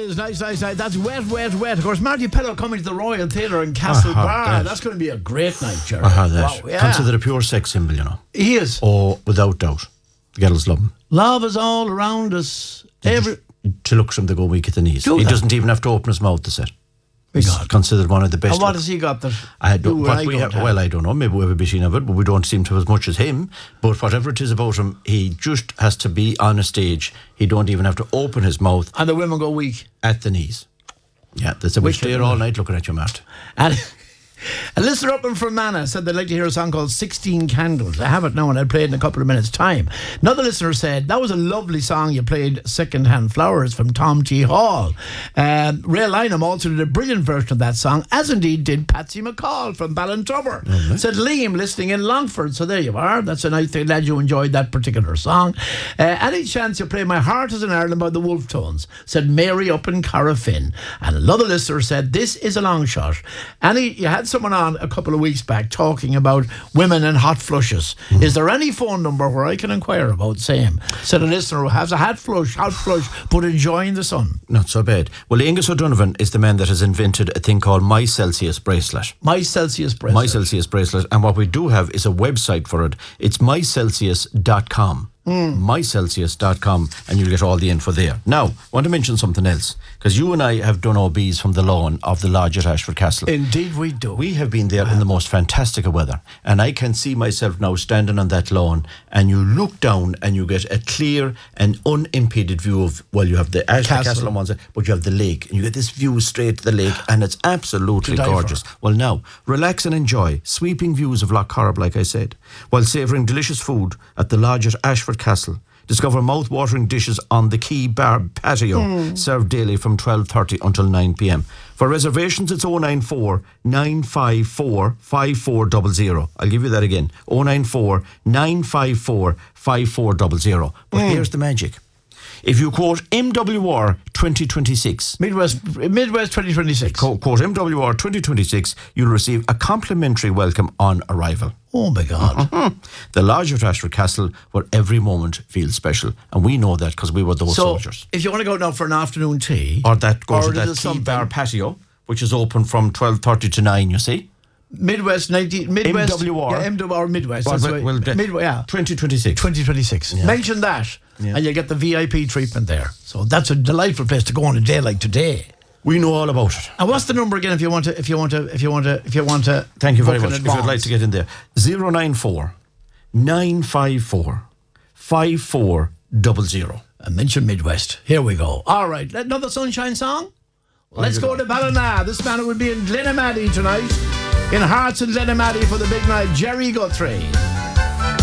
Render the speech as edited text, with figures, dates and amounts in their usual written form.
is. Nice. That's wet. Of course, Marty Pello coming to the Royal Theatre in Castlebar. That's going to be a great night, Jerry. Wow, yeah. Considered a pure sex symbol, you know. He is. Oh, without doubt. The girls love him. Love is all around us. To look from the go weak at the knees. He doesn't even have to open his mouth to sit. He's considered one of the best. And what has he got that? I don't know. Maybe we have a bit of it, but we don't seem to have as much as him. But whatever it is about him, he just has to be on a stage. He don't even have to open his mouth. And the women go weak at the knees. Yeah, that's a bit there all night looking at you, Matt. And a listener up in Fermanagh said they'd like to hear a song called 16 Candles. I have it now and I'll play it in a couple of minutes' time. Another listener said, that was a lovely song you played, Second-Hand Flowers from Tom T. Hall. Ray Lynham also did a brilliant version of that song, as indeed did Patsy McCall from Ballintubber. Mm-hmm. Said Liam, listening in Longford. So there you are. That's a nice thing. Glad you enjoyed that particular song. Any chance you play My Heart is in Ireland by the Wolf Tones, said Mary up in Carrafin. And another listener said, this is a long shot. You had someone on a couple of weeks back talking about women and hot flushes. Mm. Is there any phone number where I can inquire about same? Said a listener who has a hot flush, but enjoying the sun. Not so bad. Well, Angus O'Donovan is the man that has invented a thing called My Celsius bracelet. My Celsius bracelet. My Celsius bracelet. And what we do have is a website for it. It's mycelsius.com. mycelsius.com, and you'll get all the info there. Now, I want to mention something else, because you and I have done OBs from the lawn of the lodge at Ashford Castle. Indeed we do. We have been there in the most fantastic of weather, and I can see myself now standing on that lawn, and you look down and you get a clear and unimpeded view of, well, you have the Ashford Castle on one side, but you have the lake, and you get this view straight to the lake, and it's absolutely gorgeous. Well, now, relax and enjoy sweeping views of Lough Corrib, like I said, while savouring delicious food at the lodge at Ashford Castle. Discover mouth-watering dishes on the Key Bar patio, served daily from 12:30 until 9 p.m. For reservations, it's 094 954 5400. I'll give you that again, 094 954 5400. But here's the magic. If you quote MWR 2026, Midwest 2026, quote MWR 2026, you'll receive a complimentary welcome on arrival. Oh my God. The lodge at Ashford Castle, where every moment feels special. And we know that because we were those soldiers. If you want to go now for an afternoon tea, or that goes to that Key Bar patio, which is open from 12:30 to 9, you see. Midwest MWR. Yeah, MWR Midwest. Well, that's right. Midwest, yeah. 2026. Yeah. Mention that, and you'll get the VIP treatment there. So that's a delightful place to go on a day like today. We know all about it. And what's the number again if you want to Thank you very much. If you'd like to get in there. 094 954 5400. And mention Midwest. Here we go. All right. Another Sunshine song? Let's go to Ballina. This man will be in Glenamaddy tonight. In Hearts in Glenamaddy for the big night, Jerry Guthrie.